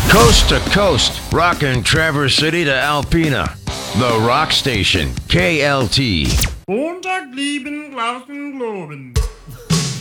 Coast to coast, rockin' Traverse City to Alpena. The Rock Station, KLT. Montag lieben Glauben Globen.